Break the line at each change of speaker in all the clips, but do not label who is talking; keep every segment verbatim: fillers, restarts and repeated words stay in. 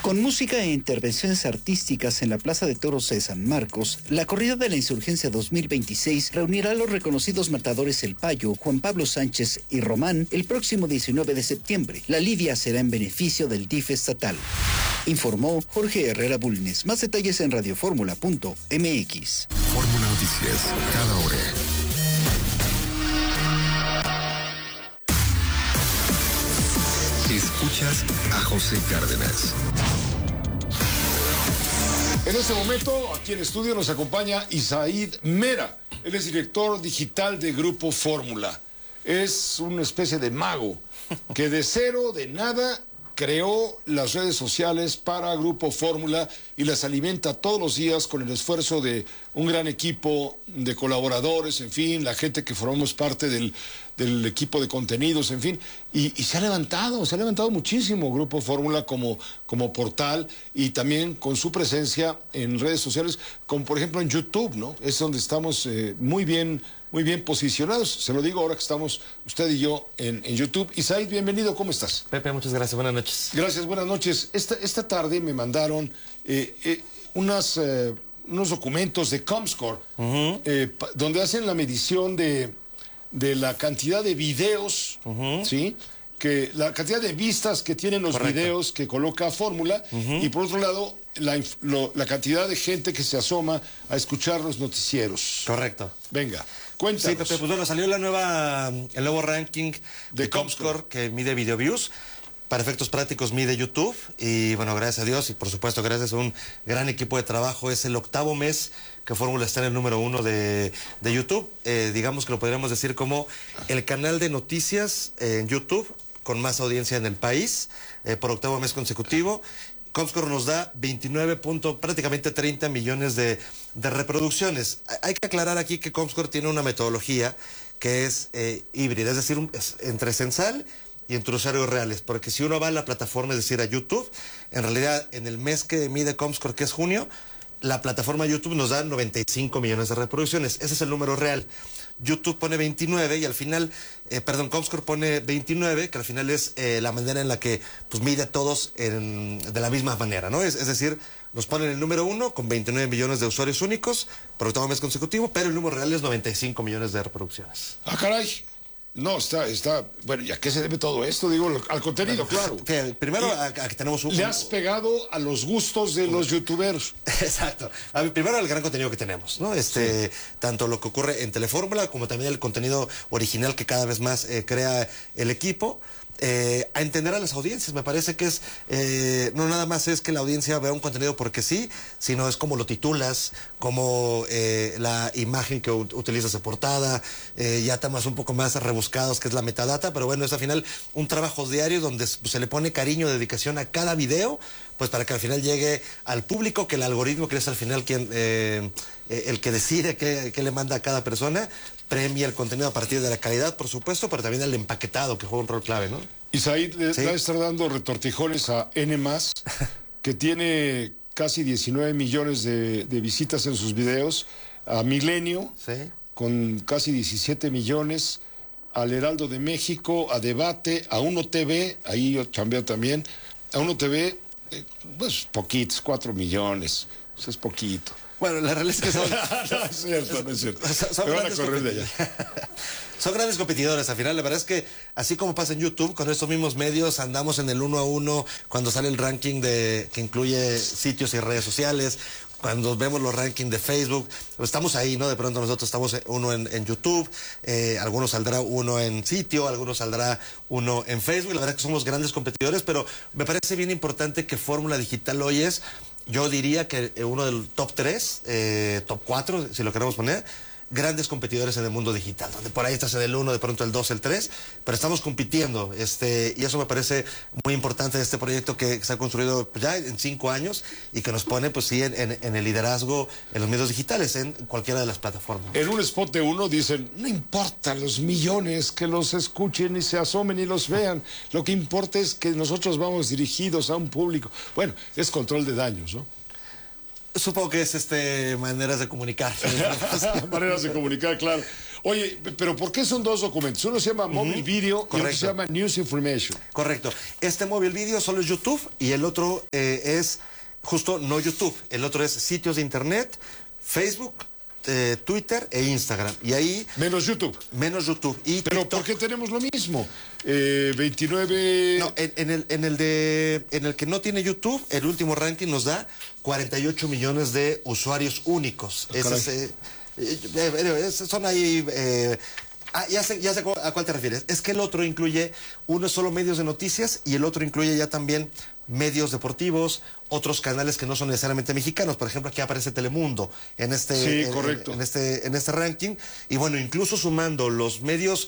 Con música e intervenciones artísticas en la Plaza de Toros de San Marcos, la corrida de la Insurgencia dos mil veintiséis reunirá a los reconocidos matadores El Payo, Juan Pablo Sánchez y Román el próximo diecinueve de septiembre. La lidia será en beneficio del D I F estatal. Informó Jorge Herrera Bulnes. Más detalles en radioformula punto m x.
Fórmula Noticias, cada hora. Escuchas a José Cárdenas.
En este momento, aquí en estudio nos acompaña Isaid Mera. Él es director digital de Grupo Fórmula. Es una especie de mago que de cero, de nada, creó las redes sociales para Grupo Fórmula y las alimenta todos los días con el esfuerzo de un gran equipo de colaboradores, en fin, la gente que formamos parte del, del equipo de contenidos, en fin, y, y se ha levantado, se ha levantado muchísimo Grupo Fórmula como, como portal y también con su presencia en redes sociales, como por ejemplo en YouTube, ¿no? Es donde estamos eh, muy bien, muy bien posicionados. Se lo digo ahora que estamos usted y yo en, en YouTube. Isaid, bienvenido, ¿cómo estás?
Pepe, muchas gracias, buenas noches.
Gracias, buenas noches. Esta, esta tarde me mandaron eh, eh, unas, eh, unos documentos de Comscore, uh-huh. eh, donde hacen la medición de, de la cantidad de videos, uh-huh. ¿sí? Que la cantidad de vistas que tienen los Correcto. videos que coloca Fórmula, uh-huh. y por otro lado, la, lo, la cantidad de gente que se asoma a escuchar los noticieros.
Correcto.
Venga, cuéntanos.
Sí, Pepe, pues bueno, salió la nueva, el nuevo ranking de, de Comscore que mide video views. Para efectos prácticos mide YouTube y bueno, gracias a Dios y por supuesto gracias a un gran equipo de trabajo, es el octavo mes que Fórmula está en el número uno de, de YouTube. Eh, digamos que lo podríamos decir como el canal de noticias eh, en YouTube con más audiencia en el país eh, por octavo mes consecutivo. Comscore nos da veintinueve punto, prácticamente treinta millones de, de reproducciones. Hay que aclarar aquí que Comscore tiene una metodología que es eh, híbrida, es decir, un, es entre censal y entre usuarios reales, porque si uno va a la plataforma, es decir, a YouTube, en realidad en el mes que mide Comscore, que es junio, la plataforma YouTube nos da noventa y cinco millones de reproducciones, ese es el número real. YouTube pone veintinueve y al final, eh, perdón, Comscore pone veintinueve, que al final es eh, la manera en la que pues mide a todos en, de la misma manera, ¿no? Es, es decir, nos ponen el número uno con veintinueve millones de usuarios únicos por octavo mes consecutivo, pero el número real es noventa y cinco millones de reproducciones.
¡Ah, caray! No, está, está, bueno, ¿y a qué se debe todo esto? Digo, al contenido, claro.
Que primero, a, a que tenemos un...
Le has pegado a los gustos de los youtuberos.
Exacto. A ver, primero, el gran contenido que tenemos, ¿no? Este, sí. Tanto lo que ocurre en Telefórmula, como también el contenido original que cada vez más eh, crea el equipo. Eh, a entender a las audiencias, me parece que es, eh, no nada más es que la audiencia vea un contenido porque sí, sino es como lo titulas, como eh, la imagen que utilizas de portada, eh, ya temas un poco más rebuscados que es la metadata, pero bueno, es al final un trabajo diario donde se le pone cariño, dedicación a cada video, pues para que al final llegue al público, que el algoritmo, que es al final quien, eh, eh, el que decide qué, qué le manda a cada persona, premia el contenido a partir de la calidad, por supuesto, pero también el empaquetado, que juega un rol clave, ¿no?
Isaid le ¿Sí? va a estar dando retortijones a N más, que tiene casi diecinueve millones de, de visitas en sus videos, a Milenio, ¿Sí? con casi diecisiete millones, al Heraldo de México, a Debate, a Uno T V, ahí yo chambeo también, a Uno T V, eh, pues poquitos, cuatro millones, eso es poquito.
Bueno, la realidad es que son...
no es cierto, no es cierto.
Son, son
Me van a correr de allá.
Son grandes competidores, al final, la verdad es que así como pasa en YouTube, con estos mismos medios andamos en el uno a uno cuando sale el ranking de que incluye sitios y redes sociales, cuando vemos los rankings de Facebook, estamos ahí, ¿no? De pronto nosotros estamos uno en, en YouTube, eh, algunos saldrá uno en sitio, algunos saldrá uno en Facebook, la verdad es que somos grandes competidores, pero me parece bien importante que Fórmula Digital hoy es, yo diría que uno del top tres, eh, top cuatro, si lo queremos poner, grandes competidores en el mundo digital, donde por ahí estás en el uno, de pronto el dos, el tres, pero estamos compitiendo, este, y eso me parece muy importante de este proyecto que se ha construido pues, ya en cinco años y que nos pone, pues sí, en, en, en el liderazgo en los medios digitales, en cualquiera de las plataformas.
En un spot de uno dicen, no importa los millones que los escuchen y se asomen y los vean, lo que importa es que nosotros vamos dirigidos a un público. Bueno, es control de daños, ¿no?
Supongo que es este maneras de comunicar.
Maneras de comunicar, claro. Oye, pero ¿por qué son dos documentos? Uno se llama Mobile uh-huh. Video y otro se llama News Information.
Correcto. Este Mobile Video solo es YouTube y el otro eh, es justo no YouTube. El otro es sitios de internet, Facebook, eh, Twitter e Instagram. Y ahí...
Menos YouTube.
Menos YouTube. Y
pero TikTok. ¿Por qué tenemos lo mismo? Eh, veintinueve...
No, en, en, el, en, el de, en el que no tiene YouTube, el último ranking nos da cuarenta y ocho millones de usuarios únicos.
Oh,
Ese es... Eh, Eh, eh, son ahí eh, ah, ya sé, ya sé a cuál te refieres. Es que el otro incluye, uno es solo medios de noticias y el otro incluye ya también medios deportivos, otros canales que no son necesariamente mexicanos. Por ejemplo, aquí aparece Telemundo en este,
sí,
en,
correcto.
En, en este, en este ranking. Y bueno, incluso sumando los medios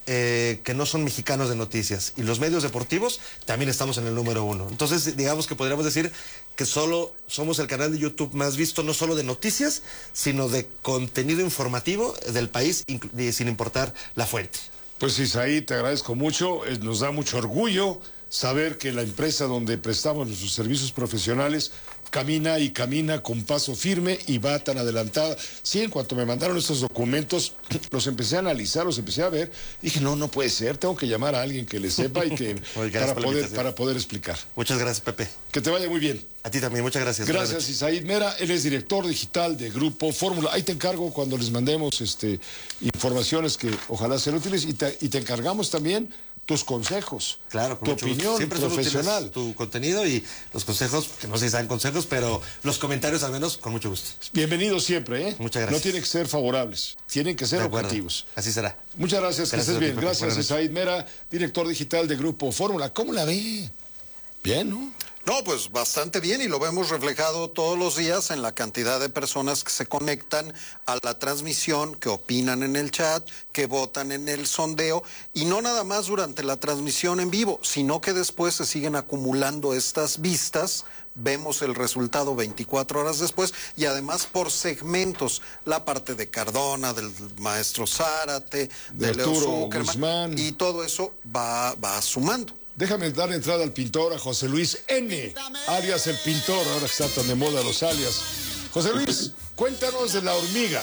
eh, que no son mexicanos de noticias y los medios deportivos, también estamos en el número uno. Entonces, digamos que podríamos decir que solo somos el canal de YouTube más visto, no solo de noticias, sino de contenido informativo del país, sin importar la fuente.
Pues Isaí, te agradezco mucho, eh, nos da mucho orgullo saber que la empresa donde prestamos nuestros servicios profesionales camina y camina con paso firme y va tan adelantada. Sí, en cuanto me mandaron estos documentos, los empecé a analizar, los empecé a ver. Dije, no, no puede ser, tengo que llamar a alguien que le sepa y que para, poder, para poder explicar.
Muchas gracias, Pepe.
Que te vaya muy bien.
A ti también, muchas gracias.
Gracias, Isaí Mera. Él es director digital de Grupo Fórmula. Ahí te encargo cuando les mandemos este, informaciones que ojalá sean útiles y te, y te encargamos también tus consejos,
claro,
tu opinión
siempre
profesional,
tu contenido y los consejos, que no sé si sean consejos, pero los comentarios al menos con mucho gusto.
Bienvenidos siempre, ¿eh?
Muchas gracias.
No tienen que ser favorables, tienen que ser objetivos.
Así será.
Muchas gracias, gracias que estés bien. Ti, gracias, Isaí Mera, director digital de Grupo Fórmula. ¿Cómo la ve? Bien, ¿no?
No, pues bastante bien y lo vemos reflejado todos los días en la cantidad de personas que se conectan a la transmisión, que opinan en el chat, que votan en el sondeo y no nada más durante la transmisión en vivo, sino que después se siguen acumulando estas vistas. Vemos el resultado veinticuatro horas después y además por segmentos, la parte de Cardona, del maestro Zárate, de, de Leo Zuckerman, y todo eso va, va sumando.
Déjame dar entrada al pintor, a José Luis N., alias el pintor, ahora que está tan de moda los alias. José Luis, cuéntanos de la hormiga.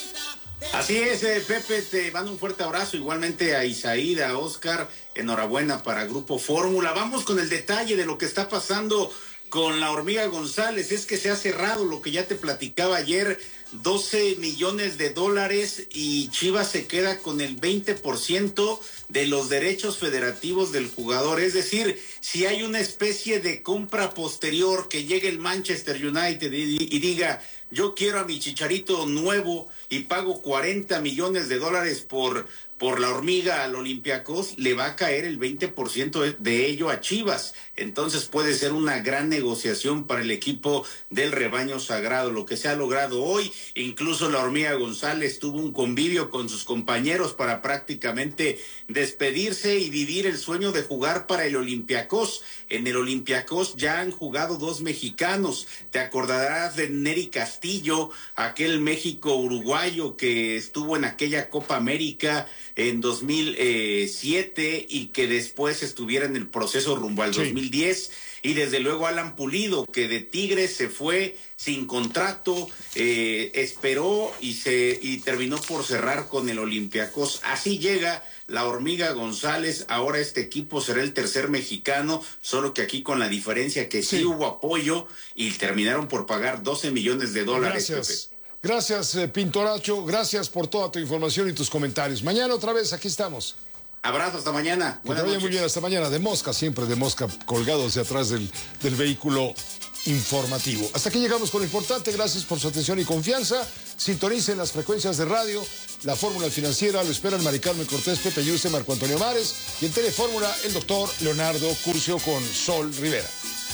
Así es, eh, Pepe, te mando un fuerte abrazo, igualmente a Isaí, a Oscar, enhorabuena para Grupo Fórmula. Vamos con el detalle de lo que está pasando con la hormiga González. Es que se ha cerrado lo que ya te platicaba ayer, doce millones de dólares y Chivas se queda con el veinte por ciento de los derechos federativos del jugador. Es decir, si hay una especie de compra posterior que llegue el Manchester United y, y diga, yo quiero a mi Chicharito nuevo y pago cuarenta millones de dólares por, por la hormiga al Olympiacos, le va a caer el veinte por ciento de ello a Chivas. Entonces puede ser una gran negociación para el equipo del rebaño sagrado, lo que se ha logrado hoy. Incluso la hormiga González tuvo un convivio con sus compañeros para prácticamente despedirse y vivir el sueño de jugar para el Olympiacos. En el Olympiacos ya han jugado dos mexicanos. Te acordarás de Nery Castillo, aquel México uruguayo que estuvo en aquella Copa América en dos mil siete y que después estuviera en el proceso rumbo al sí. dos mil diez. Y desde luego Alan Pulido, que de Tigres se fue sin contrato, eh, esperó y se y terminó por cerrar con el Olympiacos. Así llega la hormiga González. Ahora este equipo será el tercer mexicano, solo que aquí con la diferencia que sí, sí hubo apoyo y terminaron por pagar doce millones de dólares.
Gracias. Pepe. Gracias, eh, Pintoracho. Gracias por toda tu información y tus comentarios. Mañana otra vez, aquí estamos.
Abrazo, hasta mañana.
Que te vaya muy bien, hasta mañana. De mosca, siempre de mosca, colgados de atrás del, del vehículo informativo. Hasta aquí llegamos con lo importante. Gracias por su atención y confianza. Sintonicen las frecuencias de radio. La Fórmula Financiera lo esperan Mari Carmen Cortés, Pepe Yuste, Marco Antonio Mares. Y en Telefórmula, el doctor Leonardo Curcio con Sol Rivera.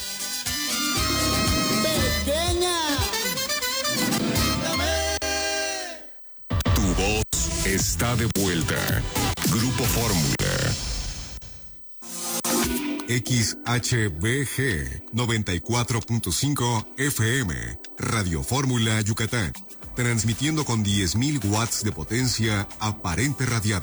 Pequeña.
Tu voz está de vuelta. Grupo Fórmula. X H B G noventa y cuatro punto cinco F M, Radio Fórmula Yucatán, transmitiendo con diez mil watts de potencia aparente radiada.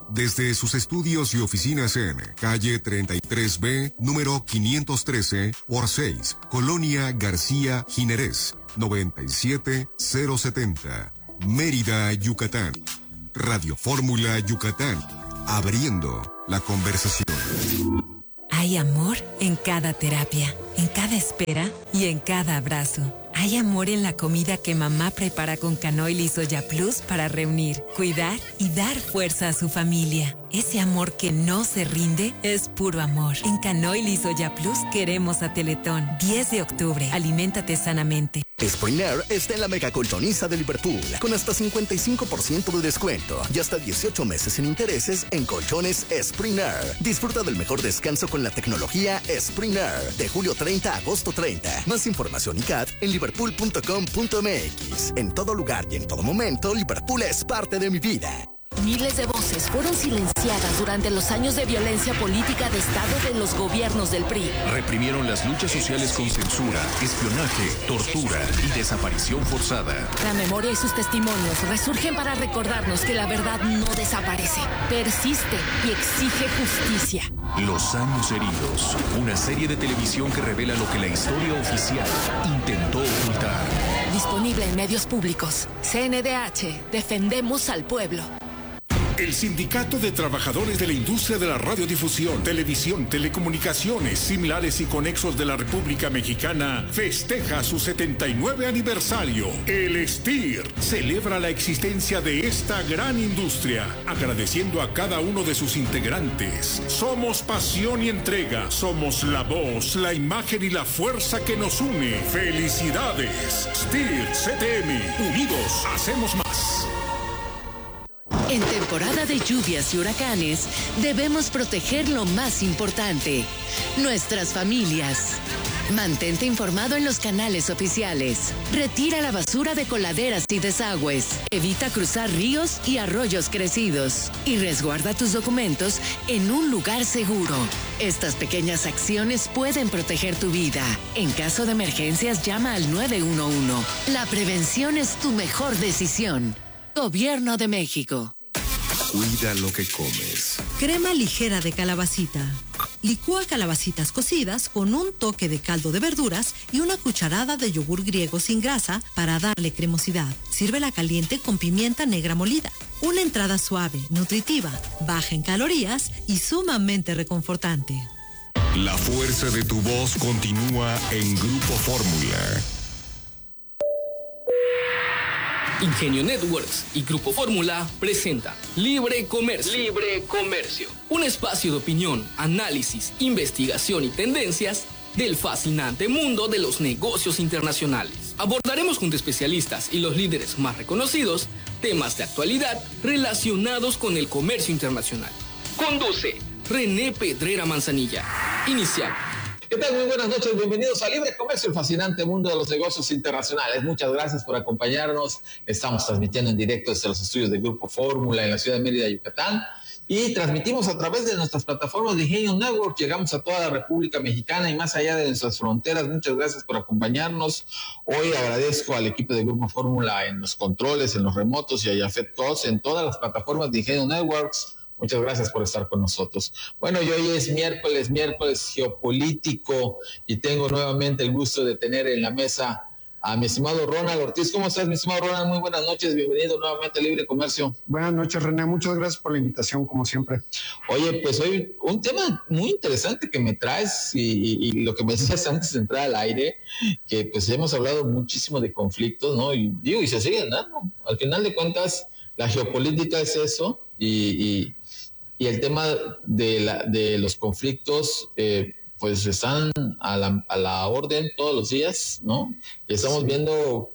desde sus estudios y oficinas en calle treinta y tres B, número quinientos trece, por seis, Colonia García Jiménez, noventa y siete cero setenta, Mérida, Yucatán. Radio Fórmula Yucatán, abriendo la conversación.
Hay amor en cada terapia, en cada espera y en cada abrazo. Hay amor en la comida que mamá prepara con Canoil y Soya Plus para reunir, cuidar y dar fuerza a su familia. Ese amor que no se rinde es puro amor. En Canoil y Soya Plus queremos a Teletón. diez de octubre, aliméntate sanamente.
Spring Air está en la mega colchoniza de Liverpool, con hasta cincuenta y cinco por ciento de descuento y hasta dieciocho meses sin intereses en colchones Spring Air. Disfruta del mejor descanso con la tecnología Spring Air, de julio treinta a agosto treinta. Más información y C A D en liverpool punto com punto m x. En todo lugar y en todo momento, Liverpool es parte de mi vida.
Miles de voces fueron silenciadas durante los años de violencia política de Estado de los gobiernos del P R I.
Reprimieron las luchas sociales con censura, espionaje, tortura y desaparición forzada.
La memoria y sus testimonios resurgen para recordarnos que la verdad no desaparece, persiste y exige justicia.
Los años heridos, una serie de televisión que revela lo que la historia oficial intentó ocultar.
Disponible en medios públicos. C N D H, defendemos al pueblo.
El Sindicato de Trabajadores de la Industria de la Radiodifusión, Televisión, Telecomunicaciones, Similares y Conexos de la República Mexicana festeja su setenta y nueve aniversario. El S T I R celebra la existencia de esta gran industria, agradeciendo a cada uno de sus integrantes. Somos pasión y entrega, somos la voz, la imagen y la fuerza que nos une. ¡Felicidades! S T I R C T M, unidos hacemos más.
En temporada de lluvias y huracanes, debemos proteger lo más importante, nuestras familias. Mantente informado en los canales oficiales. Retira la basura de coladeras y desagües. Evita cruzar ríos y arroyos crecidos. Y resguarda tus documentos en un lugar seguro. Estas pequeñas acciones pueden proteger tu vida. En caso de emergencias, llama al nueve uno uno. La prevención es tu mejor decisión. Gobierno de México.
Cuida lo que comes.
Crema ligera de calabacita. Licúa calabacitas cocidas con un toque de caldo de verduras y una cucharada de yogur griego sin grasa para darle cremosidad. Sírvela caliente con pimienta negra molida. Una entrada suave, nutritiva, baja en calorías y sumamente reconfortante.
La fuerza de tu voz continúa en Grupo Fórmula.
Ingenio Networks y Grupo Fórmula presenta Libre Comercio. Libre Comercio. Un espacio de opinión, análisis, investigación y tendencias del fascinante mundo de los negocios internacionales. Abordaremos junto a especialistas y los líderes más reconocidos temas de actualidad relacionados con el comercio internacional. Conduce René Pedrera Manzanilla. Iniciamos.
¿Qué tal? Muy buenas noches, bienvenidos a Libre Comercio, el fascinante mundo de los negocios internacionales. Muchas gracias por acompañarnos. Estamos transmitiendo en directo desde los estudios de Grupo Fórmula en la ciudad de Mérida, Yucatán. Y transmitimos a través de nuestras plataformas de Ingenio Network. Llegamos a toda la República Mexicana y más allá de nuestras fronteras. Muchas gracias por acompañarnos. Hoy agradezco al equipo de Grupo Fórmula en los controles, en los remotos y a Jafet Cos en todas las plataformas de Ingenio Networks. Muchas gracias por estar con nosotros. Bueno, y hoy es miércoles, miércoles geopolítico, y tengo nuevamente el gusto de tener en la mesa a mi estimado Ronald Ortiz. ¿Cómo estás, mi estimado Ronald? Muy buenas noches, bienvenido nuevamente a Libre Comercio.
Buenas noches, René, muchas gracias por la invitación, como siempre.
Oye, pues hoy un tema muy interesante que me traes, y, y, y lo que me decías antes de entrar al aire, que pues hemos hablado muchísimo de conflictos, ¿no? Y digo, y se siguen dando. Al final de cuentas, la geopolítica es eso, y... y Y el tema de, la, de los conflictos, eh, pues están a la, a la orden todos los días, ¿no? Y estamos sí. viendo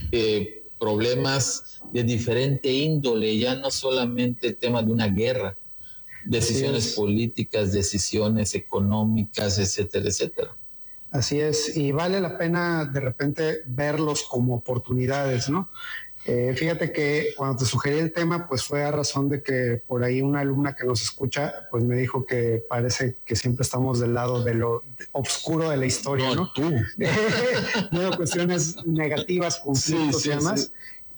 eh, problemas de diferente índole, ya no solamente el tema de una guerra, decisiones políticas, decisiones económicas, etcétera, etcétera.
Así es, y vale la pena de repente verlos como oportunidades, ¿no? Eh, fíjate que cuando te sugerí el tema, pues fue a razón de que por ahí una alumna que nos escucha, pues me dijo que parece que siempre estamos del lado de lo oscuro de la historia, ¿no? ¿no? Tú. No, cuestiones negativas, conflictos sí, sí, y demás. Sí.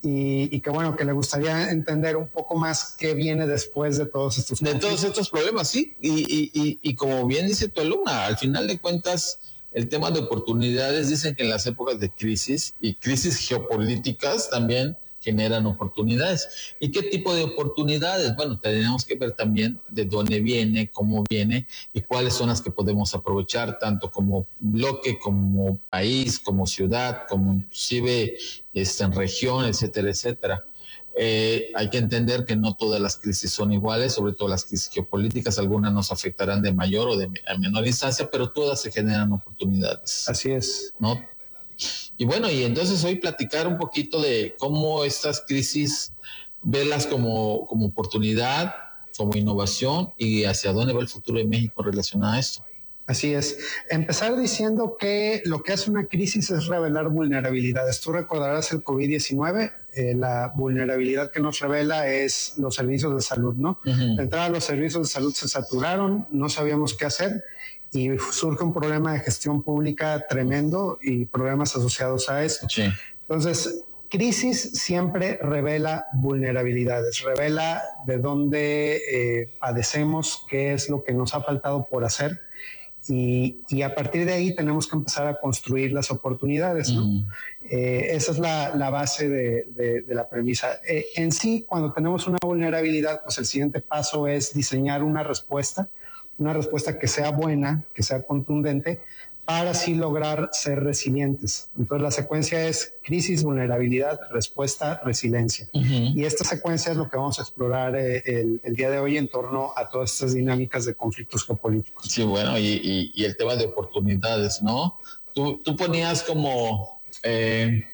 y, y que bueno, que le gustaría entender un poco más qué viene después de todos estos
de conflictos. Todos estos problemas, sí, y, y, y, y como bien dice tu alumna, al final de cuentas, el tema de oportunidades, dicen que en las épocas de crisis y crisis geopolíticas también generan oportunidades. ¿Y qué tipo de oportunidades? Bueno, tenemos que ver también de dónde viene, cómo viene y cuáles son las que podemos aprovechar, tanto como bloque, como país, como ciudad, como inclusive este, en región, etcétera, etcétera. Eh, hay que entender que no todas las crisis son iguales, sobre todo las crisis geopolíticas, algunas nos afectarán de mayor o de menor instancia, pero todas se generan oportunidades.
Así es.
¿No? Y bueno, y entonces hoy platicar un poquito de cómo estas crisis, verlas como, como oportunidad, como innovación y hacia dónde va el futuro de México relacionado a esto.
Así es. Empezar diciendo que lo que hace una crisis es revelar vulnerabilidades. Tú recordarás el COVID diecinueve, eh, la vulnerabilidad que nos revela es los servicios de salud, ¿no? Uh-huh. De entrada, los servicios de salud se saturaron, no sabíamos qué hacer y surge un problema de gestión pública tremendo y problemas asociados a eso.
Sí.
Entonces, crisis siempre revela vulnerabilidades, revela de dónde eh, padecemos, qué es lo que nos ha faltado por hacer. Y, y a partir de ahí tenemos que empezar a construir las oportunidades, ¿no? Mm. Eh, esa es la, la base de, de, de la premisa. Eh, en sí, cuando tenemos una vulnerabilidad, pues el siguiente paso es diseñar una respuesta, una respuesta que sea buena, que sea contundente, para así lograr ser resilientes. Entonces la secuencia es crisis, vulnerabilidad, respuesta, resiliencia. Uh-huh. Y esta secuencia es lo que vamos a explorar eh, el, el día de hoy en torno a todas estas dinámicas de conflictos geopolíticos.
Sí, bueno, y, y, y el tema de oportunidades, ¿no? Tú, tú ponías como, eh,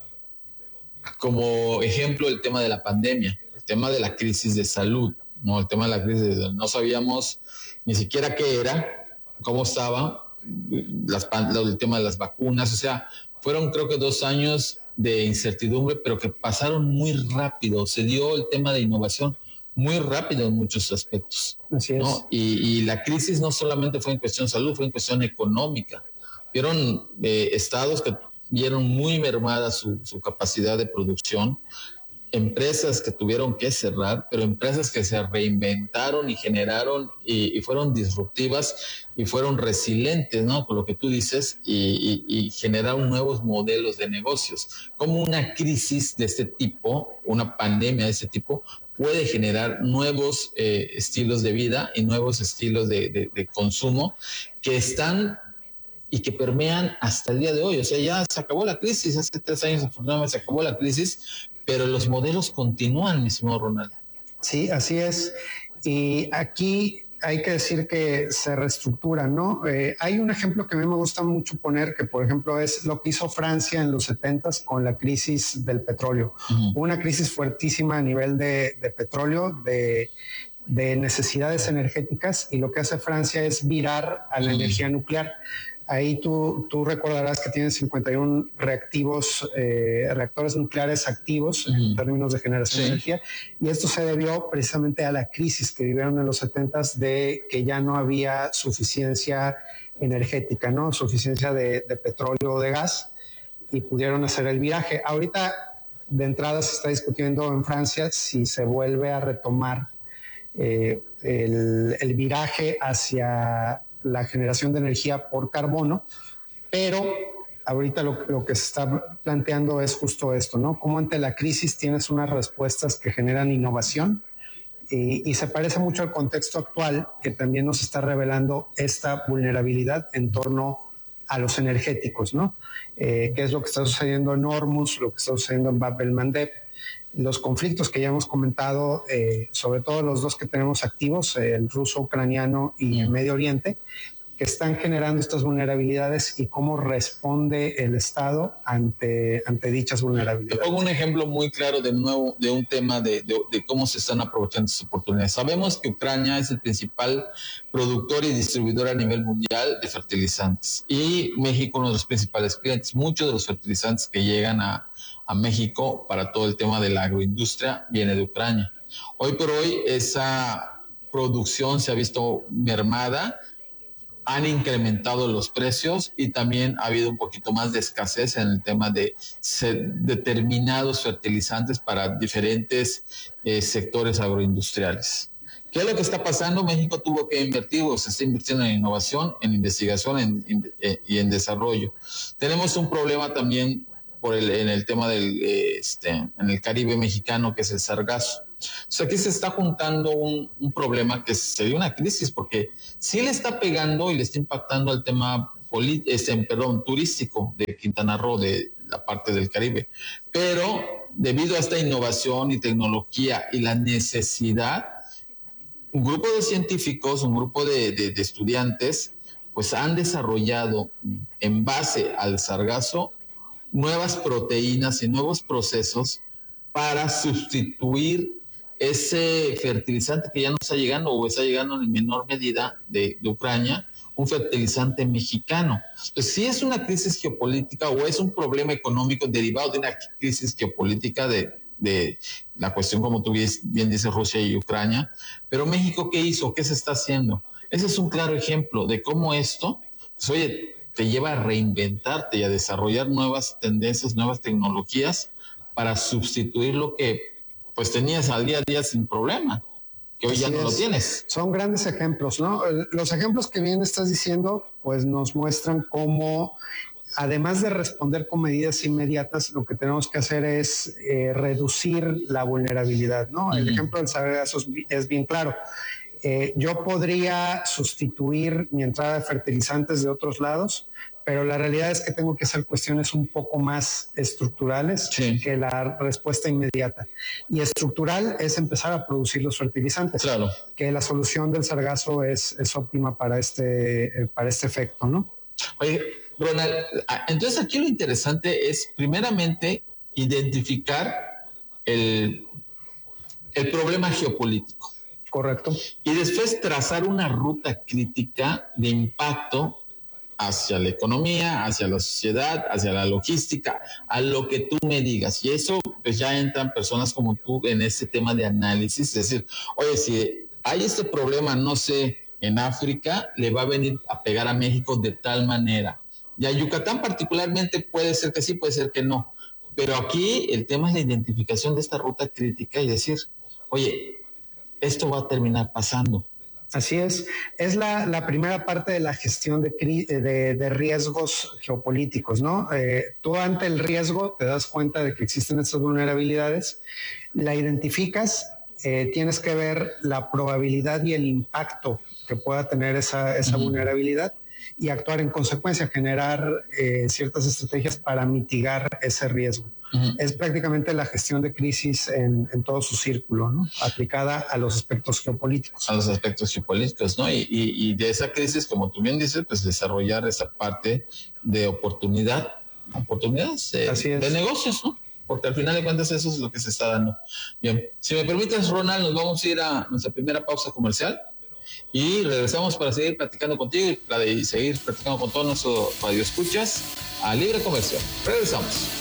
como ejemplo el tema de la pandemia, el tema de la crisis de salud, ¿no? El tema de la crisis de salud. No sabíamos ni siquiera qué era, cómo estaba, Las, el tema de las vacunas, o sea, fueron creo que dos años de incertidumbre, pero que pasaron muy rápido. Se dio el tema de innovación muy rápido en muchos aspectos.
Así es.
¿No? Y, y la crisis no solamente fue en cuestión de salud, fue en cuestión económica. Vieron eh, estados que vieron muy mermada su, su capacidad de producción, empresas que tuvieron que cerrar, pero empresas que se reinventaron y generaron y, y fueron disruptivas y fueron resilientes, ¿no? Con lo que tú dices, y, y, y generaron nuevos modelos de negocios. Como una crisis de este tipo, una pandemia de este tipo, puede generar nuevos eh, estilos de vida y nuevos estilos de, de, de consumo que están y que permean hasta el día de hoy. O sea, ya se acabó la crisis, hace tres años afortunadamente se acabó la crisis, pero los modelos continúan, mi estimado Ronald.
Sí, así es. Y aquí hay que decir que se reestructura, ¿no? Eh, hay un ejemplo que a mí me gusta mucho poner, que por ejemplo es lo que hizo Francia en los setentas con la crisis del petróleo. Uh-huh. Una crisis fuertísima a nivel de, de petróleo, de, de necesidades energéticas, y lo que hace Francia es virar a la uh-huh. energía nuclear. Ahí tú, tú recordarás que tienen cincuenta y uno reactivos, eh, reactores nucleares activos uh-huh. en términos de generación sí. de energía, y esto se debió precisamente a la crisis que vivieron en los setentas de que ya no había suficiencia energética, ¿no? Suficiencia de, de petróleo o de gas, y pudieron hacer el viraje. Ahorita de entrada se está discutiendo en Francia si se vuelve a retomar eh, el, el viraje hacia la generación de energía por carbono, pero ahorita lo, lo que se está planteando es justo esto, ¿no? Cómo ante la crisis tienes unas respuestas que generan innovación, y, y se parece mucho al contexto actual, que también nos está revelando esta vulnerabilidad en torno a los energéticos, ¿no? Eh, ¿Qué es lo que está sucediendo en Hormuz, lo que está sucediendo en Bab el-Mandeb? Los conflictos que ya hemos comentado, eh, sobre todo los dos que tenemos activos, eh, el ruso-ucraniano y el Medio Oriente, que están generando estas vulnerabilidades y cómo responde el Estado ante, ante dichas vulnerabilidades.
Te pongo un ejemplo muy claro de nuevo de un tema de, de, de cómo se están aprovechando estas oportunidades. Sabemos que Ucrania es el principal productor y distribuidor a nivel mundial de fertilizantes, y México uno de los principales clientes. Muchos de los fertilizantes que llegan a a México para todo el tema de la agroindustria viene de Ucrania. Hoy por hoy esa producción se ha visto mermada han incrementado los precios y también ha habido un poquito más de escasez en el tema de determinados fertilizantes para diferentes eh, sectores agroindustriales. ¿Qué es lo que está pasando? México tuvo que invertir o se está invirtiendo en innovación, en investigación en, en, eh, y en desarrollo. Tenemos un problema también por el, en el tema del eh, este, en el Caribe mexicano, que es el sargazo. O sea, aquí se está juntando un, un problema que sería una crisis, porque sí le está pegando y le está impactando al tema polit, este, perdón, turístico de Quintana Roo, de la parte del Caribe. Pero debido a esta innovación y tecnología y la necesidad, un grupo de científicos, un grupo de, de, de estudiantes, pues han desarrollado en base al sargazo nuevas proteínas y nuevos procesos para sustituir ese fertilizante que ya no está llegando o está llegando en menor medida de, de Ucrania, un fertilizante mexicano. Entonces, si es una crisis geopolítica o es un problema económico derivado de una crisis geopolítica de, de la cuestión, como tú bien dices, Rusia y Ucrania, pero México, ¿qué hizo? ¿Qué se está haciendo? Ese es un claro ejemplo de cómo esto, pues, oye, te lleva a reinventarte y a desarrollar nuevas tendencias, nuevas tecnologías para sustituir lo que pues tenías al día a día sin problema, que hoy
Así
ya no
es.
lo tienes.
Son grandes ejemplos, ¿no? Los ejemplos que bien estás diciendo, pues nos muestran cómo, además de responder con medidas inmediatas, lo que tenemos que hacer es eh, reducir la vulnerabilidad, ¿no? Uh-huh. El ejemplo del sargazo es, es bien claro. Eh, yo podría sustituir mi entrada de fertilizantes de otros lados, pero la realidad es que tengo que hacer cuestiones un poco más estructurales sí. que la respuesta inmediata. Y estructural es empezar a producir los fertilizantes.
Claro.
Que la solución del sargazo es, es óptima para este, para este efecto, ¿no?
Oye, Ronald, entonces aquí lo interesante es primeramente identificar el, el problema geopolítico.
Correcto.
Y después trazar una ruta crítica de impacto hacia la economía, hacia la sociedad, hacia la logística, a lo que tú me digas. Y eso, pues ya entran personas como tú en este tema de análisis, es decir, oye, si hay este problema, no sé, en África, le va a venir a pegar a México de tal manera. Y a Yucatán particularmente puede ser que sí, puede ser que no. Pero aquí el tema es la identificación de esta ruta crítica y decir, oye, esto va a terminar pasando.
Así es, es la, la primera parte de la gestión de, de, de riesgos geopolíticos, ¿no? Eh, tú ante el riesgo te das cuenta de que existen estas vulnerabilidades, la identificas, eh, tienes que ver la probabilidad y el impacto que pueda tener esa, esa uh-huh. vulnerabilidad y actuar en consecuencia, generar eh, ciertas estrategias para mitigar ese riesgo. Uh-huh. Es prácticamente la gestión de crisis en, en todo su círculo, ¿no? Aplicada a los aspectos geopolíticos.
A los aspectos geopolíticos, ¿no? Y, y, y de esa crisis, como tú bien dices, pues desarrollar esa parte de oportunidad, oportunidades de, de negocios, ¿no? Porque al final de cuentas eso es lo que se está dando. Bien, si me permites, Ronald, nos vamos a ir a nuestra primera pausa comercial y regresamos para seguir platicando contigo y para seguir platicando con todos nuestros radioescuchas a Libre Comercio. Regresamos.